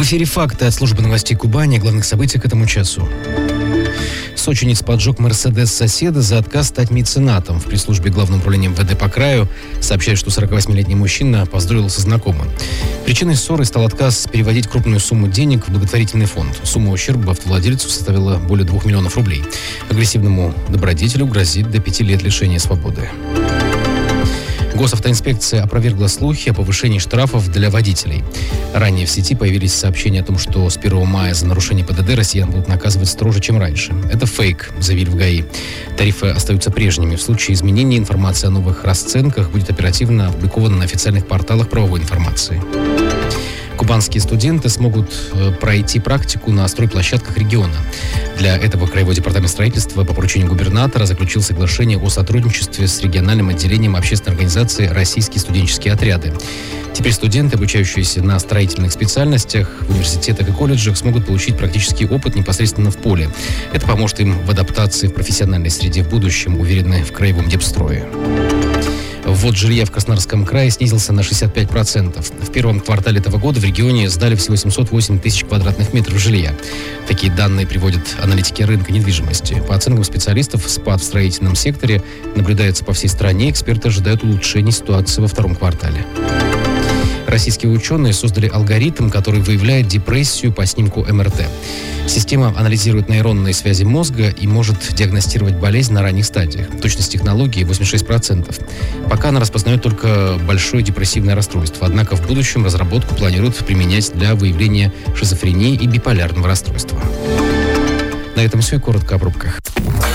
эфире «Факты» от службы новостей Кубани. О главных событиях к этому часу. Сочинец поджег «Мерседес» соседа за отказ стать меценатом. В пресс-службе Главного управления МВД по краю сообщают, что 48-летний мужчина поздоровил со знакомым. Причиной ссоры стал отказ переводить крупную сумму денег в благотворительный фонд. Сумма ущерба автовладельцу составила более 2 миллионов рублей. Агрессивному добродетелю грозит до 5 лет лишения свободы. Госавтоинспекция опровергла слухи о повышении штрафов для водителей. Ранее в сети появились сообщения о том, что с 1 мая за нарушение ПДД россиян будут наказывать строже, чем раньше. Это фейк, заявили в ГАИ. Тарифы остаются прежними. В случае изменения информация о новых расценках будет оперативно опубликована на официальных порталах правовой информации. Кубанские студенты смогут пройти практику на стройплощадках региона. Для этого Краевой департамент строительства по поручению губернатора заключил соглашение о сотрудничестве с региональным отделением общественной организации «Российские студенческие отряды». Теперь студенты, обучающиеся на строительных специальностях в университетах и колледжах, смогут получить практический опыт непосредственно в поле. Это поможет им в адаптации в профессиональной среде в будущем, уверены в Краевом депстрое. Ввод жилья в Краснодарском крае снизился на 65%. В первом квартале этого года в регионе сдали всего 708 тысяч квадратных метров жилья. Такие данные приводят аналитики рынка недвижимости. По оценкам специалистов, спад в строительном секторе наблюдается по всей стране. Эксперты ожидают улучшения ситуации во втором квартале. Российские ученые создали алгоритм, который выявляет депрессию по снимку МРТ. Система анализирует нейронные связи мозга и может диагностировать болезнь на ранних стадиях. Точность технологии 86%. Пока она распознает только большое депрессивное расстройство. Однако в будущем разработку планируют применять для выявления шизофрении и биполярного расстройства. На этом все и коротко о пробках.